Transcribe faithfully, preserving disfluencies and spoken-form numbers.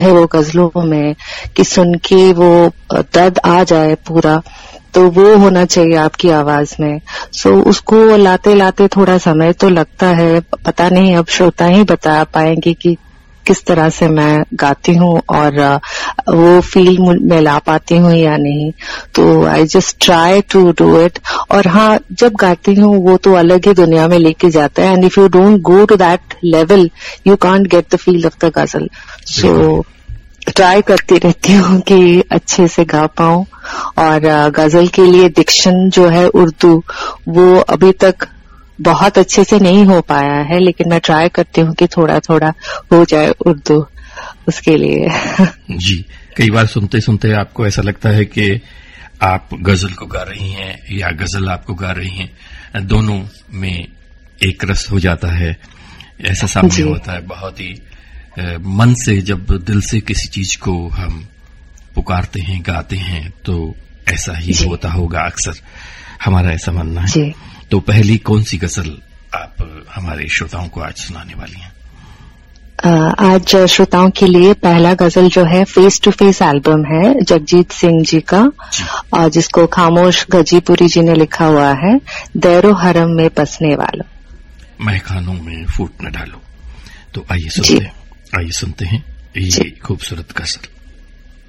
है वो गजलों में कि सुन के वो दर्द आ जाए पूरा, तो वो होना चाहिए आपकी आवाज में। सो so, उसको लाते लाते थोड़ा समय तो लगता है, पता नहीं अब श्रोता ही बता पाएंगे कि किस तरह से मैं गाती हूँ और वो फील में ला पाती हूँ या नहीं। तो I just try to do it. और हाँ, जब गाती हूँ वो तो अलग ही दुनिया में लेके जाता है, and if you don't go to that level you can't get the feel of the गजल। सो ट्राई करती रहती हूँ कि अच्छे से गा पाऊं। और गजल के लिए डिक्शन जो है उर्दू, वो अभी तक बहुत अच्छे से नहीं हो पाया है, लेकिन मैं ट्राई करती हूँ कि थोड़ा थोड़ा हो जाए उर्दू उसके लिए। जी, कई बार सुनते सुनते आपको ऐसा लगता है कि आप गजल को गा रही हैं या गजल आपको गा रही हैं, दोनों में एक रस हो जाता है, ऐसा सामने होता है। बहुत ही मन से, जब दिल से किसी चीज को हम पुकारते हैं, गाते हैं, तो ऐसा ही होता होगा अक्सर, हमारा ऐसा मानना है। जी। तो पहली कौन सी गजल आप हमारे श्रोताओं को आज सुनाने वाली हैं? आज श्रोताओं के लिए पहला गजल जो है फेस टू फेस एल्बम है जगजीत सिंह जी का, और जिसको खामोश गजीपुरी जी ने लिखा हुआ है, दैरो हरम में बसने वालों, महखानों में फूट न डालो। तो आइए सुनते हैं आइए सुनते हैं ये खूबसूरत गजल।